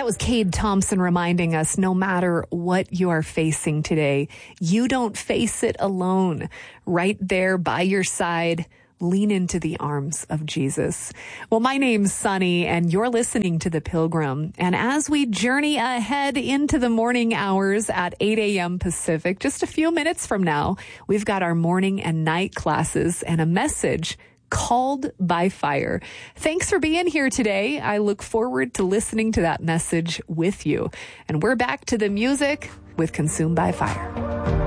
was Cade Thompson reminding us no matter what you are facing today, you don't face it alone. Right there by your side, lean into the arms of Jesus. Well, my name's Sunny, and you're listening to The Pilgrim. And as we journey ahead into the morning hours at 8 a.m. Pacific, just a few minutes from now, we've got our morning and night classes and a message called by fire. Thanks for being here today. I look forward to listening to that message with you. And we're back to the music with Consumed by Fire.